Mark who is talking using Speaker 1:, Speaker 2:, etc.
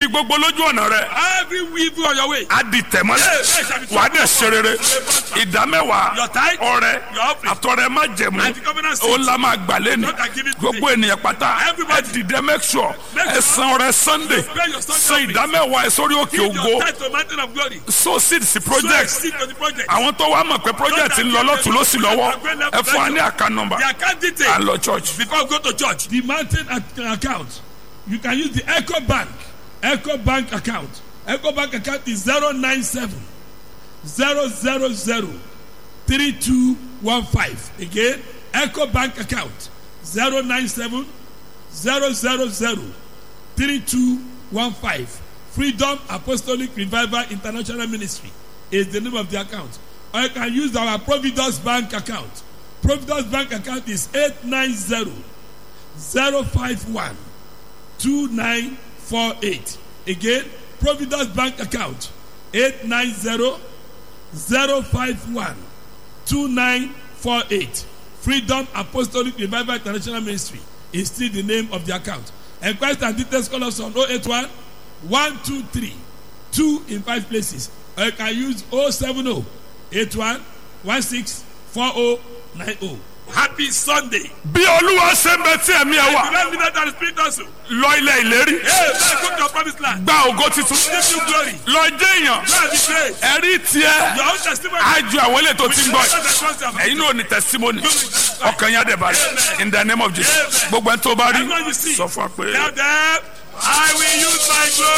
Speaker 1: gbogbo lójú ọ̀nà rẹ.
Speaker 2: Every evil on your way.
Speaker 1: a di tẹ̀mọ́lẹ̀. wà á dẹ̀ ṣe rere. ìdámẹ́wàá.
Speaker 2: Your tithe,
Speaker 1: ọrẹ.
Speaker 2: your offering,
Speaker 1: àtọrẹ má jẹ̀mú.
Speaker 2: and the covenant
Speaker 1: ó
Speaker 2: seed.
Speaker 1: la máa gbàlẹ́ ni.
Speaker 2: Not give it
Speaker 1: gbogbo
Speaker 2: today.
Speaker 1: ènìyàn pátá. ẹ
Speaker 2: Everybody.
Speaker 1: dìde make sure. ẹ san ọrẹ Sunday.
Speaker 2: Pay your Sunday
Speaker 1: san
Speaker 2: offering.
Speaker 1: ìdámẹ́wàá ẹ sórí òkè
Speaker 2: Give your
Speaker 1: ògo.
Speaker 2: tithe to mountain of glory.
Speaker 1: so seed sí
Speaker 2: Sow a
Speaker 1: project.
Speaker 2: seed to the project.
Speaker 1: àwọn tó wá mọ̀ pé project ń lọ lọ́tún ló sì lọ́wọ́. ẹ fún wa ní àká nọ́mbà.
Speaker 2: The account
Speaker 1: à
Speaker 2: detail.
Speaker 1: ń lọ church.
Speaker 2: Before we go to church. The mountain account. You can use the Echo Bank account. Echo Bank account is 097 000 3215. Again, Echo Bank account 097 000 3215. Freedom Apostolic Revival International Ministry is the name of the account. Or you can use our Providence Bank account. Providence Bank account is 890 051 2948. Again, Providence Bank account 890 051 2948. Freedom Apostolic Revival International Ministry is still the name of the account. Enquest and details call us on 081 123 2 in 5 places. Or you can use 070 81 16 4090. Happy Sunday.
Speaker 1: bí olúwa ṣe ń bẹ tí ẹ̀mí ẹ wà.
Speaker 2: You don't live that spirit also.
Speaker 1: lọ ilẹ̀ ìlérí.
Speaker 2: Hey, let's go to your promised land.
Speaker 1: gba ògo titun.
Speaker 2: Give you glory.
Speaker 1: lọ jẹ́ èèyàn.
Speaker 2: God be praised.
Speaker 1: ẹ̀rí tiẹ̀.
Speaker 2: Your own testimony.
Speaker 1: á ju àwọn ilé tó ti ń gbọ́ yìí.
Speaker 2: Amen.
Speaker 1: ẹ̀yin náà ní testimony. ọkàn yẹn á dẹ̀ balẹ̀. in the name of Jesus. gbogbo ẹni tó bá rí. sọ fún wa pé.
Speaker 2: Tell them, I will use my glory.